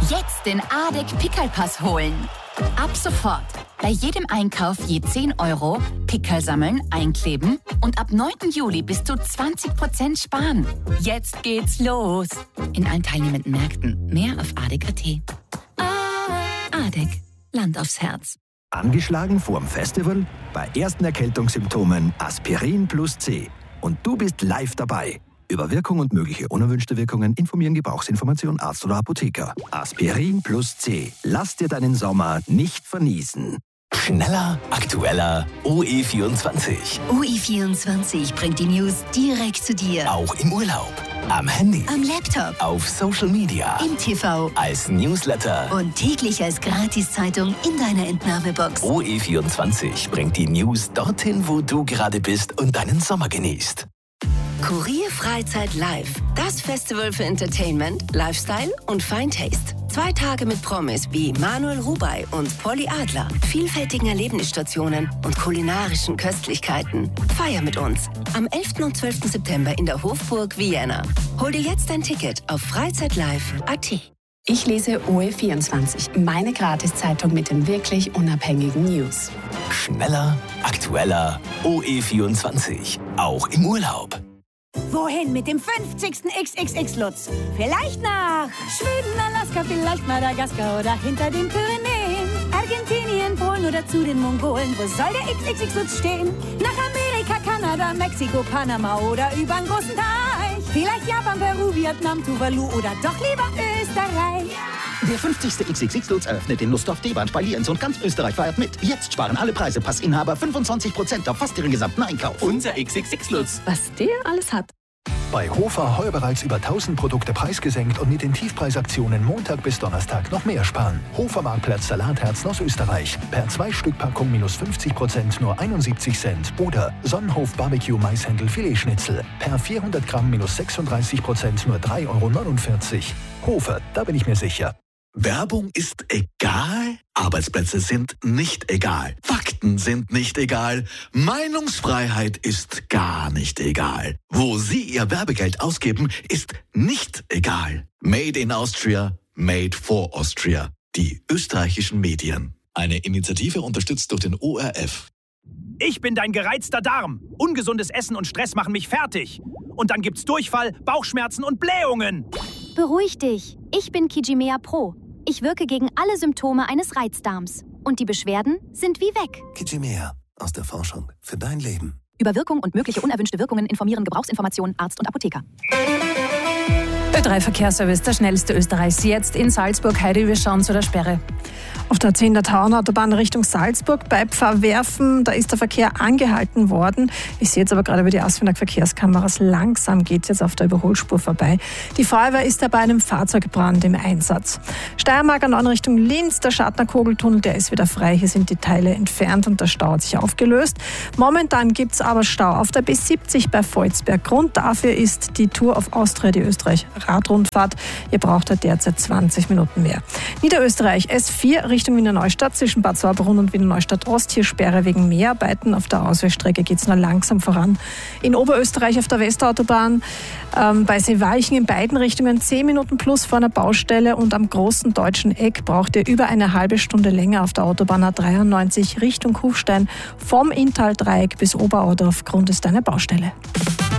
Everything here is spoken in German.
Jetzt den ADEC Pickerl-Pass holen. Ab sofort. Bei jedem Einkauf je 10 € Pickerl sammeln, einkleben und ab 9. Juli bis zu 20% sparen. Jetzt geht's los. In allen teilnehmenden Märkten. Mehr auf ADEC.at. ADEC. Land aufs Herz. Angeschlagen vorm Festival? Bei ersten Erkältungssymptomen Aspirin plus C. Und du bist live dabei. Über Wirkung und mögliche unerwünschte Wirkungen informieren Gebrauchsinformation Arzt oder Apotheker. Aspirin plus C. Lass dir deinen Sommer nicht verniesen. Schneller, aktueller, OE24. OE24 bringt die News direkt zu dir. Auch im Urlaub, am Handy, am Laptop, auf Social Media, im TV, als Newsletter und täglich als Gratiszeitung in deiner Entnahmebox. OE24 bringt die News dorthin, wo du gerade bist und deinen Sommer genießt. Kurier Freizeit Live. Das Festival für Entertainment, Lifestyle und Fine Taste. 2 Tage mit Promis wie Manuel Rubey und Polly Adler, vielfältigen Erlebnisstationen und kulinarischen Köstlichkeiten. Feier mit uns am 11. und 12. September in der Hofburg Vienna. Hol dir jetzt dein Ticket auf freizeitlive.at. Ich lese OE24, meine Gratiszeitung mit den wirklich unabhängigen News. Schneller, aktueller, OE24. Auch im Urlaub. Wohin mit dem 50. XXX-Lutz? Vielleicht nach Schweden, Alaska, vielleicht Madagaskar oder hinter den Pyrenäen. Argentinien, Polen oder zu den Mongolen. Wo soll der XXX-Lutz stehen? Nach Amerika, Kanada, Mexiko, Panama oder übern großen Teich. Vielleicht Japan, Peru, Vietnam, Tuvalu oder doch lieber Österreich. Der 50. XXX-Lutz eröffnet in Nussdorf, Debach, Spalienz und ganz Österreich feiert mit. Jetzt sparen alle Preise, Passinhaber 25% auf fast ihren gesamten Einkauf. Unser XXX-Lutz. Was der alles hat. Bei Hofer heuer bereits über 1000 Produkte preisgesenkt und mit den Tiefpreisaktionen Montag bis Donnerstag noch mehr sparen. Hofer Marktplatz Salatherzen aus Österreich. Per 2-Stück-Packung minus 50% nur 71 Cent. Oder Sonnenhof Barbecue Maishändel Filetschnitzel. Per 400 Gramm minus 36% nur 3,49 €. Hofer, da bin ich mir sicher. Werbung ist egal, Arbeitsplätze sind nicht egal, Fakten sind nicht egal, Meinungsfreiheit ist gar nicht egal. Wo Sie Ihr Werbegeld ausgeben, ist nicht egal. Made in Austria, made for Austria. Die österreichischen Medien. Eine Initiative unterstützt durch den ORF. Ich bin dein gereizter Darm. Ungesundes Essen und Stress machen mich fertig. Und dann gibt's Durchfall, Bauchschmerzen und Blähungen. Beruhig dich. Ich bin Kijimea Pro. Ich wirke gegen alle Symptome eines Reizdarms. Und die Beschwerden sind wie weg. Kijimea. Aus der Forschung für dein Leben. Über Wirkung und mögliche unerwünschte Wirkungen informieren Gebrauchsinformation Arzt und Apotheker. Ö3 Verkehrsservice, der schnellste Österreichs. Jetzt in Salzburg, Heidi, wir schauen zu der Sperre. Auf der 10er Tauernautobahn Richtung Salzburg bei Pfarrwerfen, da ist der Verkehr angehalten worden. Ich sehe jetzt aber gerade über die Asfinag Verkehrskameras, langsam geht es jetzt auf der Überholspur vorbei. Die Feuerwehr ist da bei einem Fahrzeugbrand im Einsatz. Steiermark an Richtung Linz, der Schartner Kogeltunnel, der ist wieder frei. Hier sind die Teile entfernt und der Stau hat sich aufgelöst. Momentan gibt es aber Stau auf der B70 bei Volzberg. Grund dafür ist die Tour of Austria, die Österreich-Radrundfahrt. Ihr braucht derzeit 20 Minuten mehr. Niederösterreich S4 Richtung Wiener Neustadt zwischen Bad Sauerbrunn und Wiener Neustadt Ost. Hier Sperre wegen Mäharbeiten. Auf der Ausweichstrecke geht es nur langsam voran. In Oberösterreich auf der Westautobahn bei Seewalchen in beiden Richtungen 10 Minuten plus vor einer Baustelle und am großen deutschen Eck braucht ihr über eine halbe Stunde länger auf der Autobahn A93 Richtung Kufstein vom Inntal-Dreieck bis Oberauder. Aufgrund ist eine Baustelle.